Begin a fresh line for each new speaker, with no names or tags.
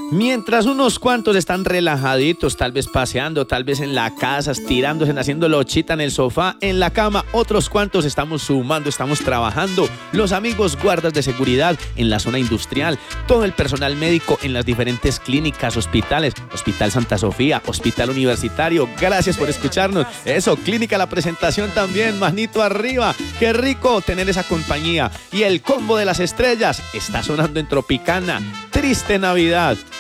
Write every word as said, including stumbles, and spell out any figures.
Mientras unos cuantos están relajaditos, tal vez paseando, tal vez en la casa, estirándose, haciendo lochita en el sofá, en la cama, otros cuantos estamos sumando, estamos trabajando. Los amigos guardas de seguridad en la zona industrial, todo el personal médico en las diferentes clínicas, hospitales, Hospital Santa Sofía, Hospital Universitario. Gracias por escucharnos. Eso, Clínica La Presentación también, manito arriba. Qué rico tener esa compañía. Y el combo de las estrellas está sonando en Tropicana. Triste Navidad.